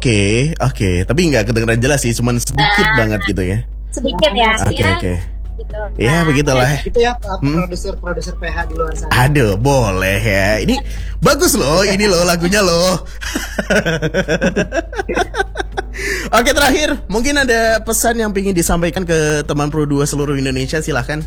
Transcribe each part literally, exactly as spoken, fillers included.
Oke, oke. Tapi nggak kedengeran jelas sih, cuman sedikit Ah. banget gitu ya. Sedikit ya. Oke, ya. oke. Gitu. Ya begitulah. Itu ya Hmm. produser-produser P H di luar sana. Aduh, boleh ya. Ini bagus loh, ini loh lagunya loh. Oke, terakhir, mungkin ada pesan yang ingin disampaikan ke teman Pro dua seluruh Indonesia, silahkan.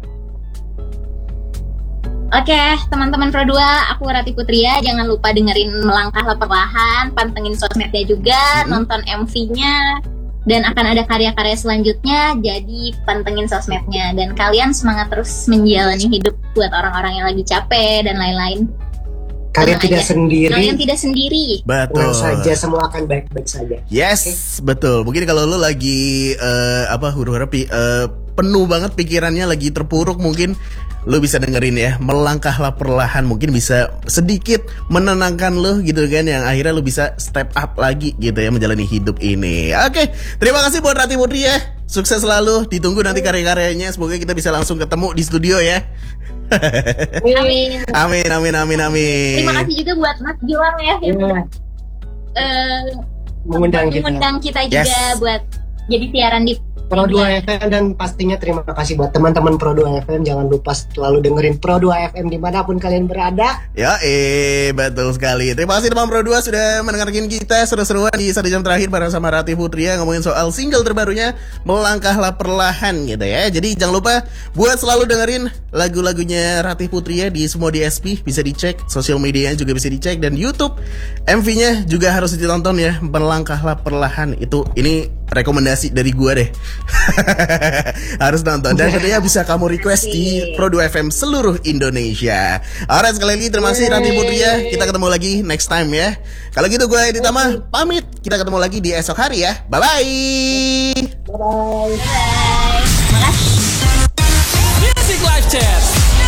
Oke, teman-teman Pro dua, aku Rati Putria. Jangan lupa dengerin Melangkahlah Perlahan, pantengin sosmednya juga, Hmm. nonton M V-nya, dan akan ada karya-karya selanjutnya. Jadi pantengin sosmednya, dan kalian semangat terus menjalani hidup buat orang-orang yang lagi capek dan lain-lain. Kalian Tenang tidak aja. sendiri. Kalian tidak sendiri. Betul. Tenang saja, semua akan baik-baik saja. Yes, betul. Mungkin kalau lu lagi eh, apa huru-hara pi- eh, penuh banget pikirannya, lagi terpuruk, mungkin lu bisa dengerin ya Melangkahlah Perlahan. Mungkin bisa sedikit menenangkan lu gitu kan, yang akhirnya lu bisa step up lagi gitu ya menjalani hidup ini. Oke, terima kasih buat Rati Putri ya. Sukses selalu, ditunggu nanti karya-karyanya. Semoga kita bisa langsung ketemu di studio ya. Amin. Amin, amin, amin, amin. Terima kasih juga buat Mas Gilang ya yang Ya, eh, mengundang kita. mengundang kita juga Yes. buat jadi siaran di Pro dua F M, dan pastinya terima kasih buat teman-teman Pro dua F M. Jangan lupa selalu dengerin Pro dua F M dimanapun kalian berada. Ya, eh betul sekali. Terima kasih teman Pro dua sudah mendengarkan kita seru-seruan di satu jam terakhir bareng sama Rati Putria ngomongin soal single terbarunya Melangkahlah Perlahan gitu ya. Jadi jangan lupa buat selalu dengerin lagu-lagunya Rati Putria di semua D S P, bisa dicek, sosial medianya juga bisa dicek, dan YouTube M V-nya juga harus ditonton ya. Melangkahlah Perlahan itu ini rekomendasi dari gua deh. Harus nonton, dan tentunya bisa kamu request di Pro dua F M seluruh Indonesia. Alright, sekali lagi terima kasih Rati Putria. Kita ketemu lagi next time ya. Kalau gitu gue Edi Tama pamit. Kita ketemu lagi di esok hari ya. Bye bye. Bye bye.